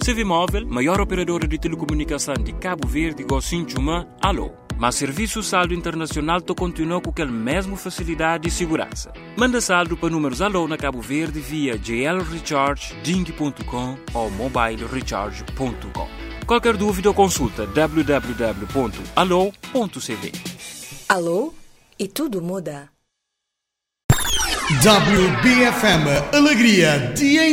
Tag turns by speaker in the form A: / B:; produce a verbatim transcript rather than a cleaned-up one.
A: Civimóvel, maior operadora de telecomunicação de Cabo Verde, Gocinchuma, Alô. Mas serviço saldo internacional to continua com aquela mesma facilidade e segurança. Manda saldo para números Alô na Cabo Verde via j l recharge ding ponto com ou mobile recharge ponto com. Qualquer dúvida ou consulta w w w ponto alô ponto c v.
B: Alô e tudo muda.
C: W B F M Alegria, dia